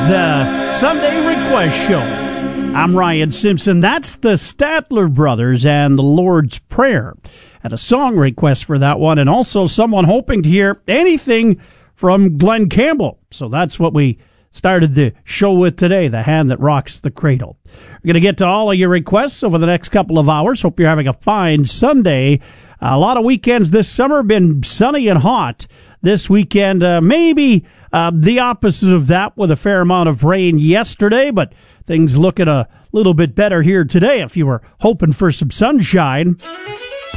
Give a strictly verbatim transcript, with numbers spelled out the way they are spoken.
the Sunday Request Show. I'm Ryan Simpson. That's the Statler Brothers and the Lord's Prayer. Had a song request for that one, and also someone hoping to hear anything from Glen Campbell. So that's what we started the show with today, the hand that rocks the cradle. We're going to get to all of your requests over the next couple of hours. Hope you're having a fine Sunday. A lot of weekends this summer have been sunny and hot. This weekend, uh, maybe uh, the opposite of that with a fair amount of rain yesterday, but things looking a little bit better here today if you were hoping for some sunshine.